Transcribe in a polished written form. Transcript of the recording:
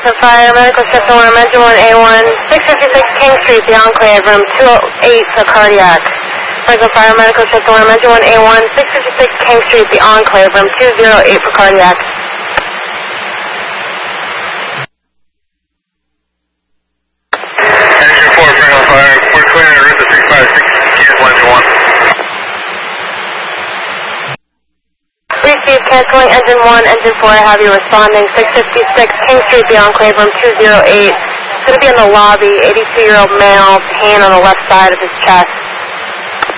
Franklin Fire, medical shift alarm, engine 1A1, 656 King Street, the Enclave, room 208 for cardiac. Franklin Fire, medical shift alarm, engine 1A1, 656 King Street, the Enclave, room 208 for cardiac. Engine 4, Franklin Fire, we're clearing the route to 656, cancel engine 1. Receive, canceling engine 1, engine 4, have you responding, 656 King Street, the Enclave, room 208. It's going to be in the lobby, 82-year-old male, pain on the left side of his chest.